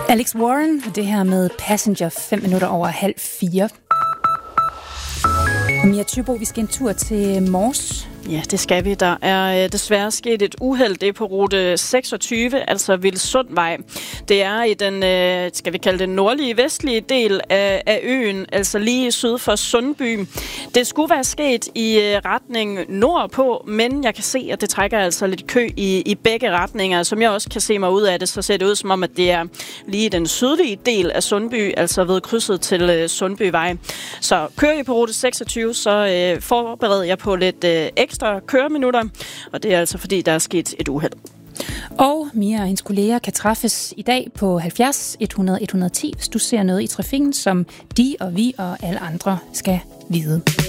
Alex Warren, det her med Passenger 5 minutter over 3:30. Og Mia Thybo, vi skal en tur til Mors. Ja, det skal vi. Der er desværre sket et uheld. Det er på rute 26, altså Vilsundvej. Det er i den, skal vi kalde det, nordlige vestlige del af øen, altså lige syd for Sundby. Det skulle være sket i retning nordpå, men jeg kan se, at det trækker altså lidt kø i begge retninger. Som jeg også kan se mig ud af det, så ser det ud som om, at det er lige i den sydlige del af Sundby, altså ved krydset til Sundbyvej. Så kører I på rute 26, så forbereder jeg på lidt ekstra køreminutter, og det er altså fordi, der er sket et uheld. Og Mia og hendes kolleger kan træffes i dag på 70 100 110, hvis du ser noget i trafikken, som de og vi og alle andre skal vide.